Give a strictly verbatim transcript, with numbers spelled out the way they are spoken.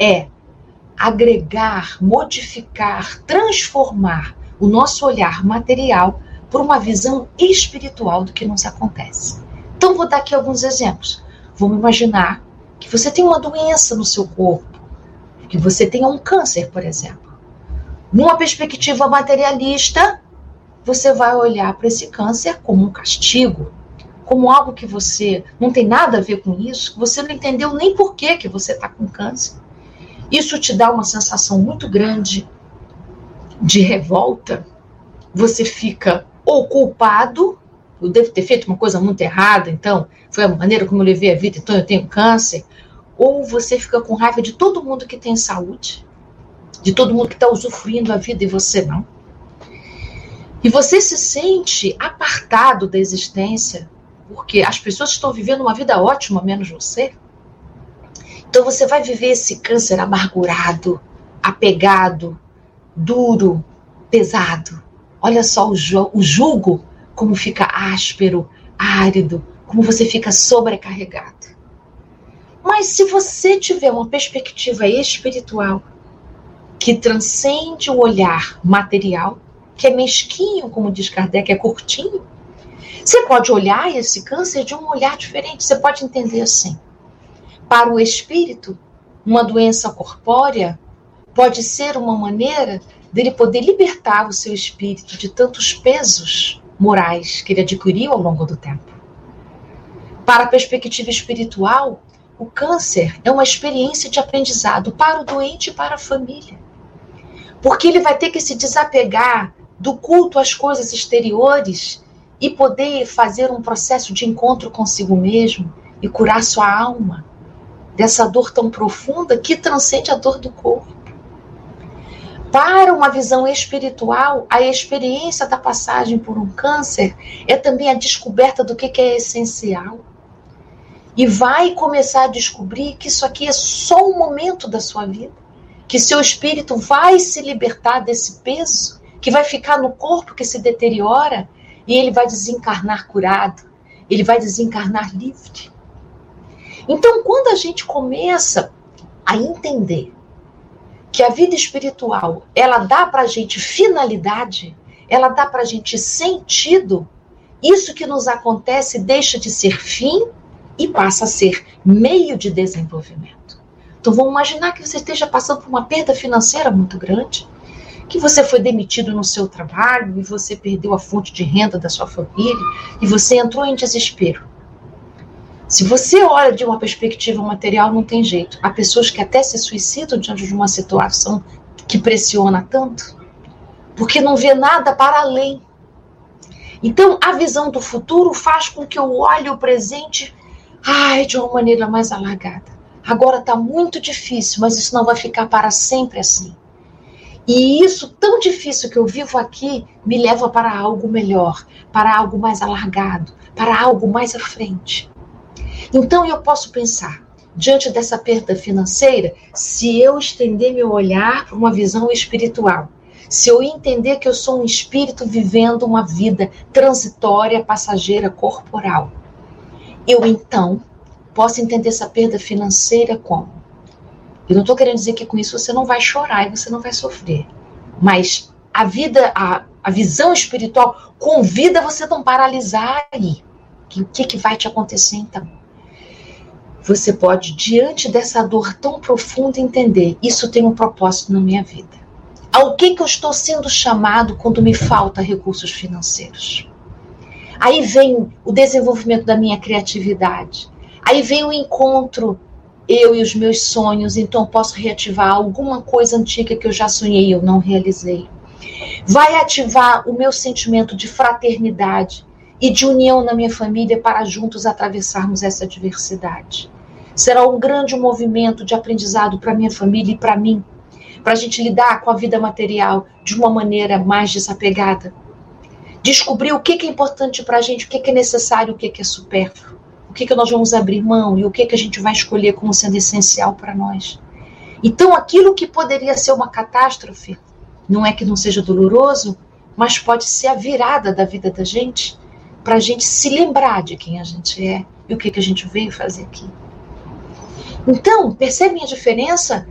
é agregar, modificar, transformar o nosso olhar material por uma visão espiritual do que nos acontece. Então, vou dar aqui alguns exemplos. Vamos imaginar que você tem uma doença no seu corpo, que você tenha um câncer, por exemplo. Numa perspectiva materialista, você vai olhar para esse câncer como um castigo, como algo que você não tem nada a ver com isso, que você não entendeu nem por que que você está com câncer. Isso te dá uma sensação muito grande de revolta. Você fica ou culpado, eu devo ter feito uma coisa muito errada, então foi a maneira como eu levei a vida, então eu tenho câncer. Ou você fica com raiva de todo mundo que tem saúde, de todo mundo que está usufruindo a vida e você não. E você se sente apartado da existência, porque as pessoas estão vivendo uma vida ótima, menos você. Então você vai viver esse câncer amargurado, apegado, duro, pesado. Olha só o, ju- o jugo, como fica áspero, árido, como você fica sobrecarregado. Mas se você tiver uma perspectiva espiritual que transcende o olhar material, que é mesquinho, como diz Kardec, é curtinho, você pode olhar esse câncer de um olhar diferente. Você pode entender assim. Para o espírito, uma doença corpórea pode ser uma maneira dele poder libertar o seu espírito de tantos pesos morais que ele adquiriu ao longo do tempo. Para a perspectiva espiritual, o câncer é uma experiência de aprendizado para o doente e para a família. Porque ele vai ter que se desapegar do culto às coisas exteriores e poder fazer um processo de encontro consigo mesmo e curar sua alma dessa dor tão profunda que transcende a dor do corpo. Para uma visão espiritual, a experiência da passagem por um câncer é também a descoberta do que é essencial. E vai começar a descobrir que isso aqui é só um momento da sua vida, que seu espírito vai se libertar desse peso, que vai ficar no corpo que se deteriora, e ele vai desencarnar curado, ele vai desencarnar livre. Então, quando a gente começa a entender que a vida espiritual, ela dá para a gente finalidade, ela dá para a gente sentido, isso que nos acontece deixa de ser fim e passa a ser meio de desenvolvimento. Então, vamos imaginar que você esteja passando por uma perda financeira muito grande, que você foi demitido no seu trabalho e você perdeu a fonte de renda da sua família e você entrou em desespero. Se você olha de uma perspectiva material, não tem jeito. Há pessoas que até se suicidam diante de uma situação que pressiona tanto, porque não vê nada para além. Então, a visão do futuro faz com que eu olhe o presente ai, de uma maneira mais alargada. Agora está muito difícil, mas isso não vai ficar para sempre assim. E isso tão difícil que eu vivo aqui me leva para algo melhor, para algo mais alargado, para algo mais à frente. Então eu posso pensar, diante dessa perda financeira, se eu estender meu olhar para uma visão espiritual, se eu entender que eu sou um espírito vivendo uma vida transitória, passageira, corporal, eu então posso entender essa perda financeira como? Eu não estou querendo dizer que com isso você não vai chorar e você não vai sofrer, mas a vida, a, a visão espiritual convida você a não paralisar aí. O que, que vai te acontecer então? Você pode, diante dessa dor tão profunda, entender, isso tem um propósito na minha vida. Ao que, que eu estou sendo chamado quando me falta recursos financeiros? Aí vem o desenvolvimento da minha criatividade. Aí vem o encontro, eu e os meus sonhos, então eu posso reativar alguma coisa antiga que eu já sonhei e eu não realizei. Vai ativar o meu sentimento de fraternidade e de união na minha família para juntos atravessarmos essa adversidade. Será um grande movimento de aprendizado para minha família e para mim, para a gente lidar com a vida material de uma maneira mais desapegada. Descobrir o que é importante para a gente, o que é necessário, o que é supérfluo, o que nós vamos abrir mão e o que a gente vai escolher como sendo essencial para nós. Então, aquilo que poderia ser uma catástrofe, não é que não seja doloroso, mas pode ser a virada da vida da gente, para a gente se lembrar de quem a gente é e o que, que a gente veio fazer aqui. Então, percebem a diferença